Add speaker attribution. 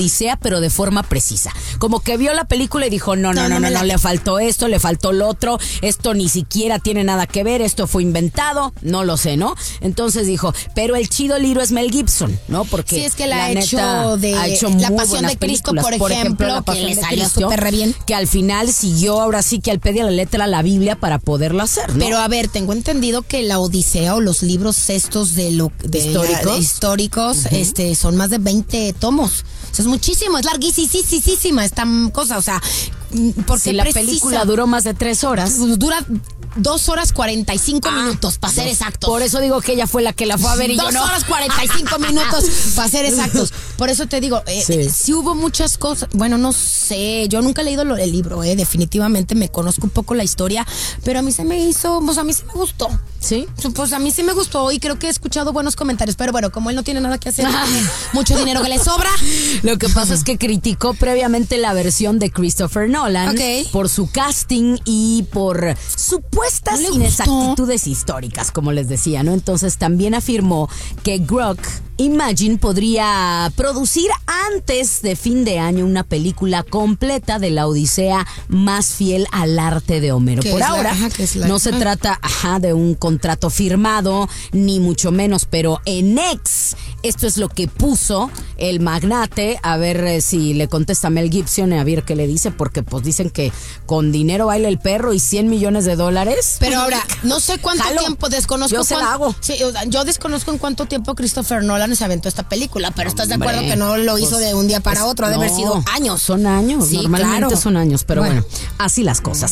Speaker 1: Odisea, pero de forma precisa. Como que vio la película y dijo, no, le faltó esto, le faltó lo otro, esto ni siquiera tiene nada que ver, esto fue inventado, no lo sé, ¿no? Entonces dijo, pero el chido libro es Mel Gibson, ¿no? Porque
Speaker 2: sí, es que ha hecho muy La Pasión de Cristo, por ejemplo,
Speaker 1: La Pasión
Speaker 2: que le
Speaker 1: de
Speaker 2: salió
Speaker 1: Cristo,
Speaker 2: súper re bien.
Speaker 1: Que al final siguió ahora sí que al pie de la letra la Biblia para poderlo hacer, ¿no?
Speaker 2: Pero a ver, tengo entendido que la Odisea o los libros estos históricos, son más de 20 tomos. O sea, es muchísimo, es larguísima esta cosa, o sea, porque
Speaker 1: si la película duró más de 3 horas.
Speaker 2: Dura 2 horas 45 minutos, para ser exactos.
Speaker 1: Por eso digo que ella fue la que la fue a ver y yo no.
Speaker 2: 2 horas 45 minutos, para ser exactos. Por eso te digo, sí hubo muchas cosas. Bueno, no sé, yo nunca he leído el libro, definitivamente me conozco un poco la historia, pero a mí se me hizo, pues a mí sí me gustó.
Speaker 1: ¿Sí?
Speaker 2: Pues a mí sí me gustó y creo que he escuchado buenos comentarios, pero bueno, como él no tiene nada que hacer, tiene mucho dinero que le sobra.
Speaker 1: Lo que pasa es que criticó previamente la versión de Christopher Nolan por su casting y por supuestas inexactitudes históricas, como les decía, ¿no? Entonces también afirmó que Grok Imagine podría producir antes de fin de año una película completa de la Odisea más fiel al arte de Homero. Por ahora no se trata de un contrato firmado, ni mucho menos, pero en X esto es lo que puso el magnate, a ver si le contesta Mel Gibson, a ver qué le dice, porque pues dicen que con dinero baila el perro y $100 millones.
Speaker 2: Pero ahora, no sé cuánto tiempo, desconozco.
Speaker 1: Yo se la hago.
Speaker 2: Sí, yo desconozco en cuánto tiempo Christopher Nolan se aventó esta película, pero estás de acuerdo que no lo hizo de un día para otro, ha de haber sido años.
Speaker 1: Son años,
Speaker 2: sí,
Speaker 1: normalmente
Speaker 2: claro.
Speaker 1: son años, pero bueno, así las cosas.